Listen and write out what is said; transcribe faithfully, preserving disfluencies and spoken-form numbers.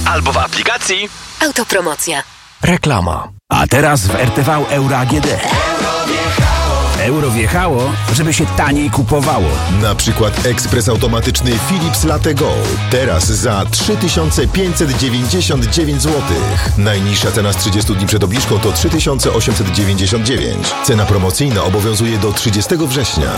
albo w aplikacji Autopromocja. Reklama. A teraz w R T V Euro A G D. Euro wjechało, żeby się taniej kupowało. Na przykład ekspres automatyczny Philips Latte Go. Teraz za trzy tysiące pięćset dziewięćdziesiąt dziewięć złotych. Najniższa cena z trzydziestu dni przed obniżką to trzy tysiące osiemset dziewięćdziesiąt dziewięć. Cena promocyjna obowiązuje do trzydziestego września.